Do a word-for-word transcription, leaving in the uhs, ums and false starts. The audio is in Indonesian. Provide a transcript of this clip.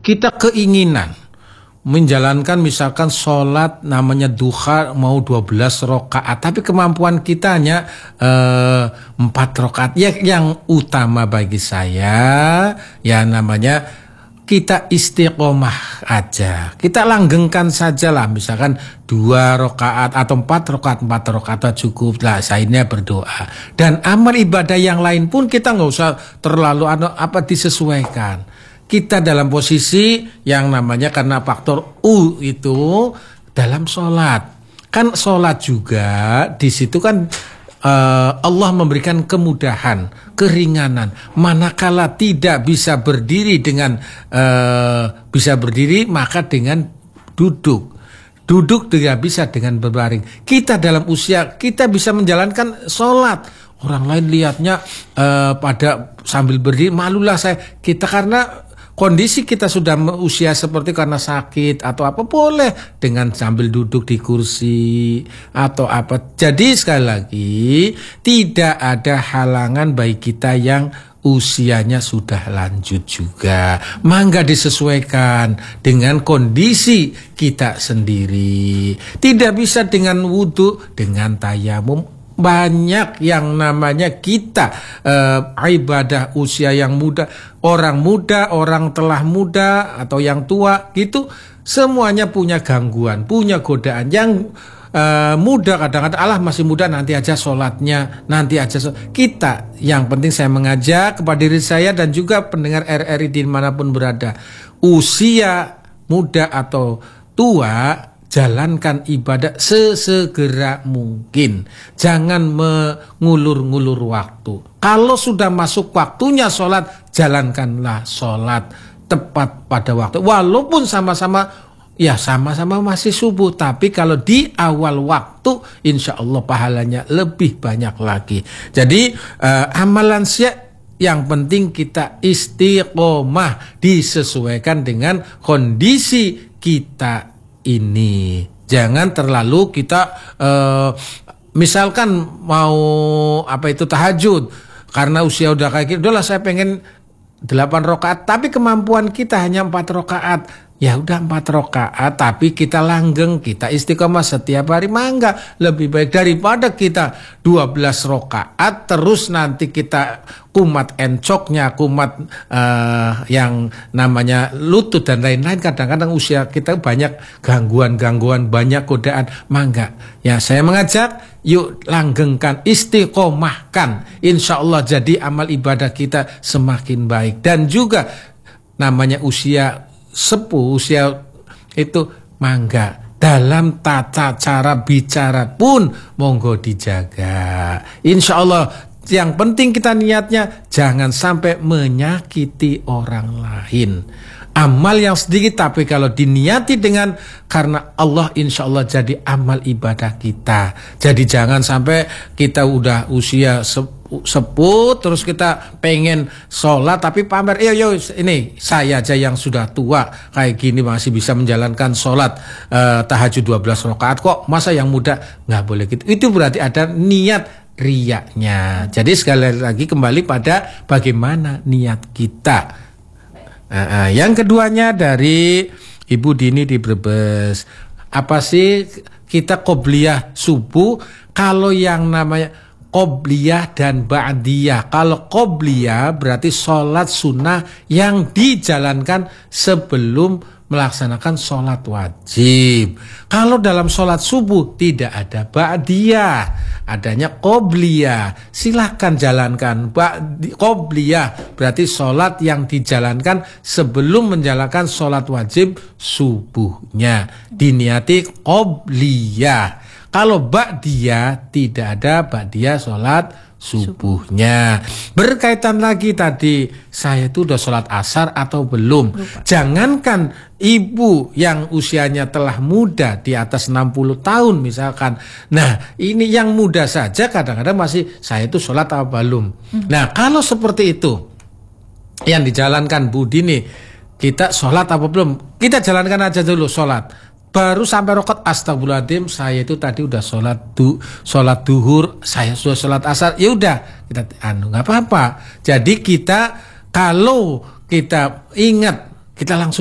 kita keinginan menjalankan misalkan sholat namanya duha mau dua belas rakaat, tapi kemampuan kita hanya empat uh, rakaat. Ya, yang utama bagi saya ya namanya kita istiqomah aja, kita langgengkan saja lah, misalkan dua rakaat atau empat rakaat, empat rakaat cukup lah. Saya ini berdoa, dan amal ibadah yang lain pun kita nggak usah terlalu apa disesuaikan. Kita dalam posisi yang namanya karena faktor U itu dalam sholat. Kan sholat juga di situ kan uh, Allah memberikan kemudahan, keringanan. Manakala tidak bisa berdiri dengan uh, bisa berdiri maka dengan duduk. Duduk tidak bisa dengan berbaring. Kita dalam usia kita bisa menjalankan sholat. Orang lain lihatnya uh, pada sambil berdiri, malulah saya. Kita karena kondisi kita sudah usia seperti karena sakit atau apa, boleh dengan sambil duduk di kursi atau apa. Jadi sekali lagi tidak ada halangan bagi kita yang usianya sudah lanjut juga. Mangga disesuaikan dengan kondisi kita sendiri. Tidak bisa dengan wudhu, dengan tayamum. Banyak yang namanya kita uh, ibadah usia yang muda, orang muda, orang telah muda atau yang tua gitu, semuanya punya gangguan, punya godaan. Yang uh, muda kadang-kadang Allah masih muda, nanti aja sholatnya, nanti aja sholat. Kita yang penting saya mengajak kepada diri saya dan juga pendengar R R I dimanapun berada, usia muda atau tua, jalankan ibadah sesegera mungkin. Jangan mengulur-ngulur waktu. Kalau sudah masuk waktunya sholat, jalankanlah sholat tepat pada waktu. Walaupun sama-sama, ya sama-sama masih subuh. Tapi kalau di awal waktu, insya Allah pahalanya lebih banyak lagi. Jadi uh, amalan siap, yang penting kita istiqomah, disesuaikan dengan kondisi kita ini. Jangan terlalu kita uh, misalkan mau apa itu tahajud karena usia udah kayak gitu, udahlah saya pengen delapan rakaat tapi kemampuan kita hanya empat rakaat. Ya udah empat rakaat tapi kita langgeng, kita istiqomah setiap hari, mangga lebih baik daripada kita dua belas rakaat terus nanti kita kumat encoknya, kumat uh, yang namanya lutut dan lain-lain. Kadang-kadang usia kita banyak gangguan-gangguan, banyak godaan. Mangga ya saya mengajak, yuk langgengkan, istiqomahkan, insya Allah jadi amal ibadah kita semakin baik. Dan juga namanya usia sepuh, usia itu mangga dalam tata cara bicara pun monggo dijaga. Insya Allah yang penting kita niatnya jangan sampai menyakiti orang lain. Amal yang sedikit tapi kalau diniati dengan karena Allah, insya Allah jadi amal ibadah kita. Jadi jangan sampai kita udah usia sepuh terus kita pengen sholat tapi pamer, yo yo ini saya aja yang sudah tua kayak gini masih bisa menjalankan sholat uh, tahajud dua belas rakaat kok, masa yang muda nggak boleh gitu. Itu berarti ada niat riyaknya. Jadi sekali lagi kembali pada bagaimana niat kita. Nah, yang keduanya dari Ibu Dini di Brebes, apa sih kita qobliyah subuh? Kalau yang namanya qobliyah dan ba'diyah, kalau qobliyah berarti sholat sunnah yang dijalankan sebelum melaksanakan sholat wajib. Kalau dalam sholat subuh tidak ada ba'diyah, adanya qobliyah. Silahkan jalankan qobliyah, berarti sholat yang dijalankan sebelum menjalankan sholat wajib subuhnya, diniati qobliyah. Kalau ba'diyah tidak ada ba'diyah sholat subuhnya. Berkaitan lagi tadi, saya itu udah sholat asar atau belum? Lupa. Jangankan ibu yang usianya telah muda di atas enam puluh tahun misalkan. Nah ini yang muda saja kadang-kadang masih saya itu sholat atau belum. Hmm. Nah kalau seperti itu yang dijalankan Bu Dini, kita sholat apa belum? Kita jalankan aja dulu sholat. Baru sampai rakaat astagfirullahaladzim, saya itu tadi udah sholat du, sholat duhur, saya sudah sholat asar, ya udah kita anu nggak apa-apa. Jadi kita kalau kita ingat kita langsung